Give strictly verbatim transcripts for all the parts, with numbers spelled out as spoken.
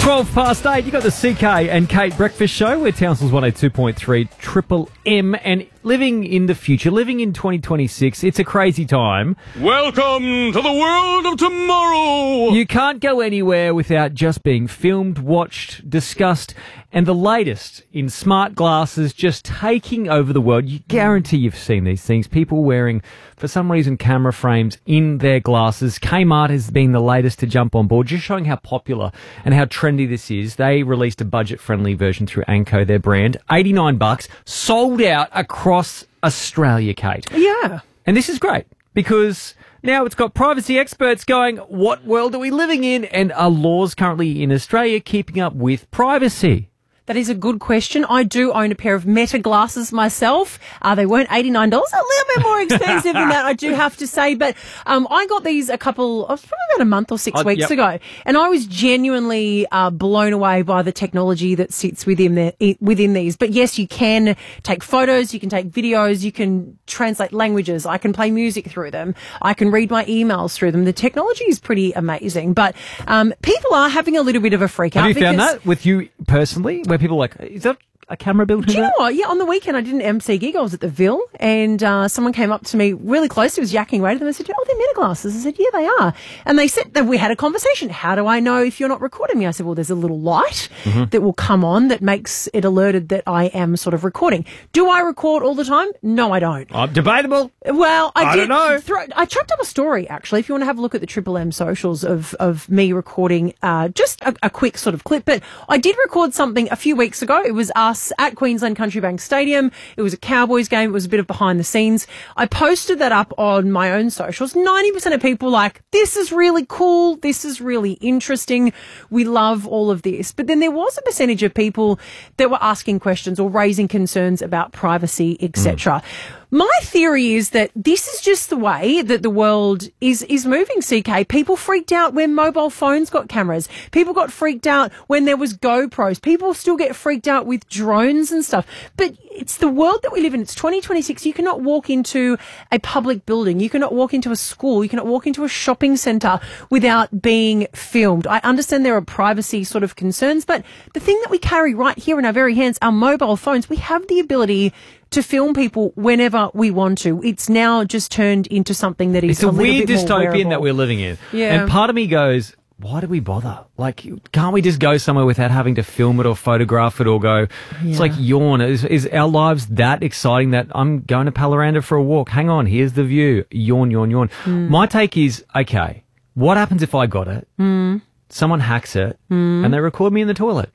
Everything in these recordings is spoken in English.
twelve past eight, you got the C K and Kate Breakfast Show. We're Townsville's one oh two point three Triple M, and living in the future, living in twenty twenty-six, it's a crazy time. Welcome to the world of tomorrow! You can't go anywhere without just being filmed, watched, discussed, and the latest in smart glasses just taking over the world. You guarantee you've seen these things. People wearing, for some reason, camera frames in their glasses. Kmart has been the latest to jump on board, just showing how popular and how trendy this is. They released a budget-friendly version through Anko, their brand. eighty-nine bucks, sold out across Australia, Kate. Yeah. And this is great because now it's got privacy experts going, what world are we living in? And are laws currently in Australia keeping up with privacy? That is a good question. I do own a pair of Meta glasses myself. Uh, they weren't eighty-nine dollars, a little bit more expensive than that, I do have to say. But um, I got these a couple, of, probably about a month or six uh, weeks yep. ago. And I was genuinely uh, blown away by the technology that sits within, the, within these. But yes, you can take photos, you can take videos, you can translate languages, I can play music through them, I can read my emails through them. The technology is pretty amazing. But um, people are having a little bit of a freak out. Have you found that with you personally? Where people are like, is that a camera built in Do you that? know what? Yeah, on the weekend I did an M C gig. I was at the Ville, and uh, someone came up to me really close. He was yakking away to them. I said, "Oh, they're Meta glasses." I said, "Yeah, they are." And they said that we had a conversation. How do I know if you're not recording me? I said, "Well, there's a little light mm-hmm. that will come on that makes it alerted that I am sort of recording." Do I record all the time? No, I don't. Oh, debatable. Well, I, I did. don't know. Throw, I chucked up a story actually. If you want to have a look at the Triple M socials of of me recording, uh, just a, a quick sort of clip. But I did record something a few weeks ago. It was us at Queensland Country Bank Stadium. It was a Cowboys game. It was a bit of behind the scenes. I posted that up on my own socials. ninety percent of people were like, this is really cool. This is really interesting. We love all of this. But then there was a percentage of people that were asking questions or raising concerns about privacy, et cetera. Mm. My theory is that this is just the way that the world is, is moving, C K. People freaked out when mobile phones got cameras. People got freaked out when there was GoPros. People still get freaked out with drones and stuff. But it's the world that we live in. It's twenty twenty-six. You cannot walk into a public building. You cannot walk into a school. You cannot walk into a shopping centre without being filmed. I understand there are privacy sort of concerns, but the thing that we carry right here in our very hands, our mobile phones, we have the ability to film people whenever we want to. It's now just turned into something that is it's a, a little weird bit more dystopian wearable. that we're living in. Yeah. And part of me goes, why do we bother? Like, can't we just go somewhere without having to film it or photograph it or go, Yeah. it's like yawn. Is, is our lives that exciting that I'm going to Palaranda for a walk? Hang on, here's the view. Yawn, yawn, yawn. Mm. My take is, okay, what happens if I got it? Mm. Someone hacks it mm. and they record me in the toilet?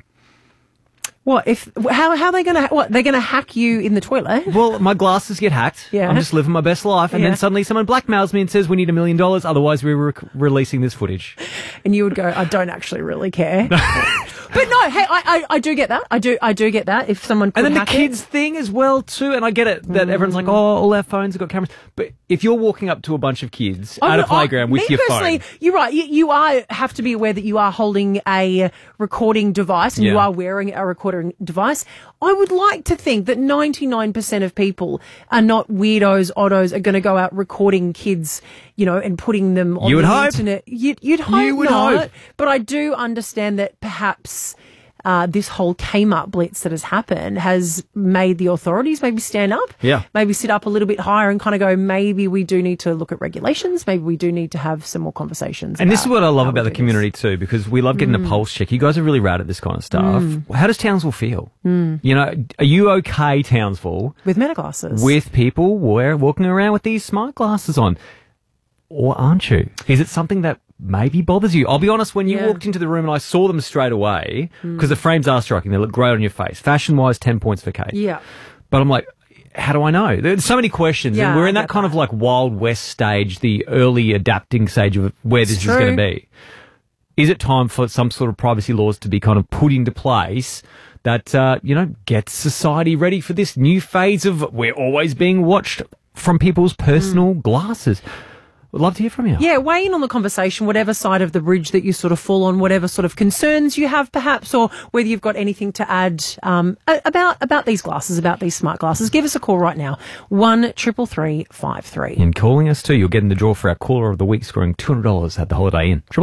What if? How how are they gonna? What they're gonna hack you in the toilet? Well, my glasses get hacked. Yeah. I'm just living my best life, and yeah. then suddenly someone blackmails me and says we need a million dollars, otherwise we're re- releasing this footage. And you would go, I don't actually really care. But no, hey, I, I I do get that. I do I do get that. If someone could and then the hack kids it. thing as well too, and I get it that mm. everyone's like, oh, all our phones have got cameras, but if you're walking up to a bunch of kids oh, at no, a playground I, with your phone, you're right. You, you are have to be aware that you are holding a recording device and yeah. you are wearing a recording device. I would like to think that ninety-nine percent of people are not weirdos, oddos, are going to go out recording kids, you know, and putting them on you would the hope. internet. You'd, you'd hope you would not. Hope. But I do understand that perhaps uh, this whole Kmart blitz that has happened has made the authorities maybe stand up. Yeah. Maybe sit up a little bit higher and kind of go, maybe we do need to look at regulations. Maybe we do need to have some more conversations. And this is what I love about the this. community too, because we love getting mm. a pulse check. You guys are really rad at this kind of stuff. Mm. How does Townsville feel? Mm. You know, are you okay, Townsville? With Meta glasses. With people wear, walking around with these smart glasses on. Or aren't you? Is it something that maybe bothers you? I'll be honest, when you yeah. walked into the room and I saw them straight away, because mm. the frames are striking, they look great on your face. Fashion-wise, ten points for Kate. Yeah. But I'm like, how do I know? There's so many questions, yeah, and we're in I that kind that. of like Wild West stage, the early adapting stage of where it's this true. is going to be. Is it time for some sort of privacy laws to be kind of put into place that, uh, you know, gets society ready for this new phase of we're always being watched from people's personal mm. glasses? Would love to hear from you. Yeah, weigh in on the conversation, whatever side of the bridge that you sort of fall on, whatever sort of concerns you have perhaps, or whether you've got anything to add um, about about these glasses, about these smart glasses. Give us a call right now, one triple three five three. And calling us too, you'll get in the draw for our Caller of the Week, scoring two hundred dollars at the Holiday Inn. Triple M.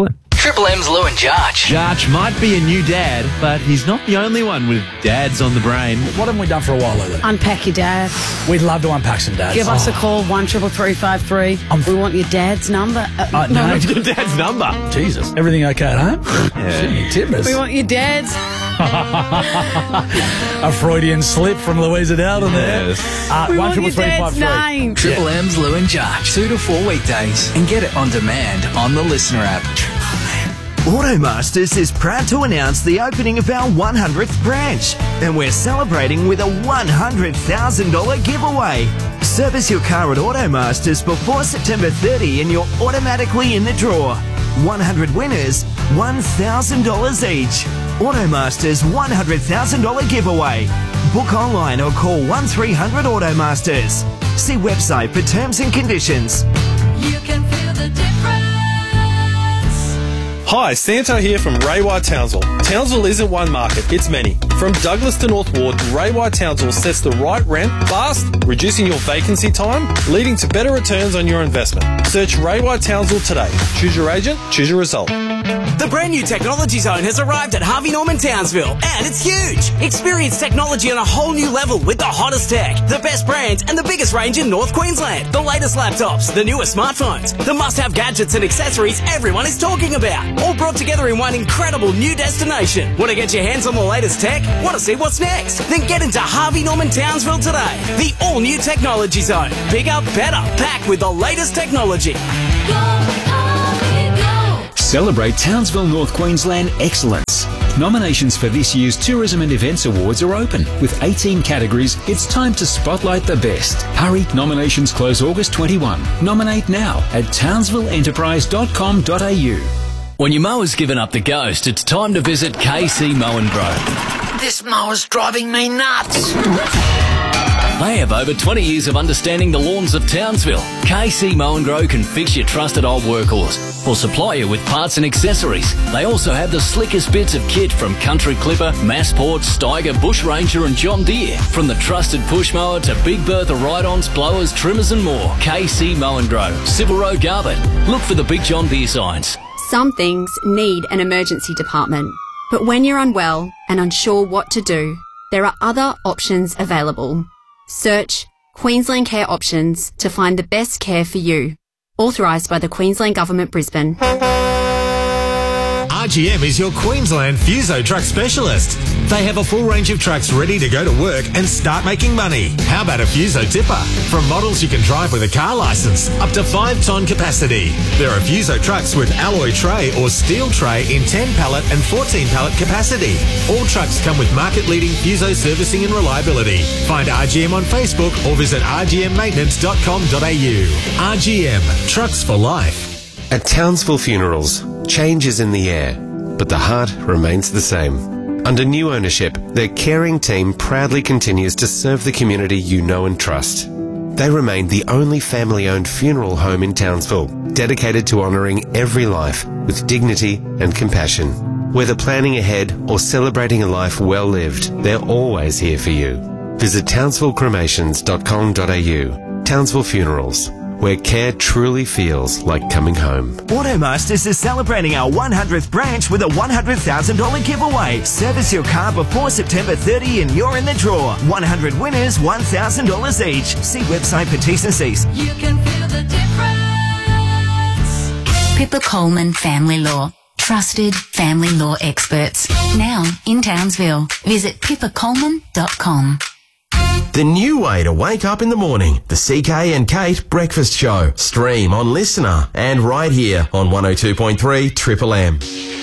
Triple M's Lou and Jarch. Jarch might be a new dad, but he's not the only one with dads on the brain. What haven't we done for a while, Lulu? Unpack your dad. We'd love to unpack some dads. Give us a call, one triple three five three. We want your dad's number. Uh, Uh, no, Your dad's number. Jesus. Everything okay at home? Yeah. Timbers. We want your dad's. A Freudian slip from Louisa Dowden there. Yes. Uh, We one want triple your three five dad's three. name. Triple M's Lou and Jarch. Two to four weekdays. And get it on demand on the Listener app. Automasters is proud to announce the opening of our one hundredth branch, and we're celebrating with a one hundred thousand dollars giveaway. Service your car at Automasters before September thirtieth and you're automatically in the draw. one hundred winners, one thousand dollars each. Automasters one hundred thousand dollars giveaway. Book online or call one three hundred Automasters. See website for terms and conditions. You can feel the difference. Hi, Santo here from Ray White Townsville. Townsville isn't one market, it's many. From Douglas to North Ward, Ray White Townsville sets the right rent fast, reducing your vacancy time, leading to better returns on your investment. Search Ray White Townsville today. Choose your agent, choose your result. The brand new Technology Zone has arrived at Harvey Norman Townsville, and it's huge! Experience technology on a whole new level with the hottest tech, the best brands, and the biggest range in North Queensland. The latest laptops, the newest smartphones, the must-have gadgets and accessories everyone is talking about, all brought together in one incredible new destination. Want to get your hands on the latest tech? Want to see what's next? Then get into Harvey Norman Townsville today. The all-new Technology Zone. Bigger, better, packed with the latest technology. Celebrate Townsville North Queensland excellence. Nominations for this year's Tourism and Events Awards are open. With eighteen categories, it's time to spotlight the best. Hurry, nominations close August twenty-first. Nominate now at townsville enterprise dot com dot a u. When your mower's given up the ghost, it's time to visit K C Mow and Grow. This mower's driving me nuts. They have over twenty years of understanding the lawns of Townsville. K C Mow and Grow can fix your trusted old workhorse or supply you with parts and accessories. They also have the slickest bits of kit from Country Clipper, Massport, Steiger, Bush Ranger and John Deere. From the trusted push mower to Big Bertha ride-ons, blowers, trimmers and more. K C Mow and Grow, Civil Road, Garbutt. Look for the Big John Deere signs. Some things need an emergency department. But when you're unwell and unsure what to do, there are other options available. Search Queensland Care Options to find the best care for you. Authorised by the Queensland Government, Brisbane. R G M is your Queensland Fuso truck specialist. They have a full range of trucks ready to go to work and start making money. How about a Fuso tipper? From models you can drive with a car licence, up to five tonne capacity. There are Fuso trucks with alloy tray or steel tray in ten pallet and fourteen pallet capacity. All trucks come with market-leading Fuso servicing and reliability. Find R G M on Facebook or visit r g m maintenance dot com dot a u. R G M, trucks for life. At Townsville Funerals, change is in the air, but the heart remains the same. Under new ownership, their caring team proudly continues to serve the community you know and trust. They remain the only family-owned funeral home in Townsville, dedicated to honouring every life with dignity and compassion. Whether planning ahead or celebrating a life well lived, they're always here for you. Visit townsville cremations dot com dot a u. Townsville Funerals, where care truly feels like coming home. Automasters is celebrating our one hundredth branch with a one hundred thousand dollars giveaway. Service your car before September thirtieth and you're in the draw. one hundred winners, one thousand dollars each. See website for T's and C's. You can feel the difference. Pippa Coleman Family Law. Trusted family law experts. Now in Townsville. Visit pippa coleman dot com. The new way to wake up in the morning. The C K and Kate Breakfast Show. Stream on Listener and right here on one oh two point three Triple M.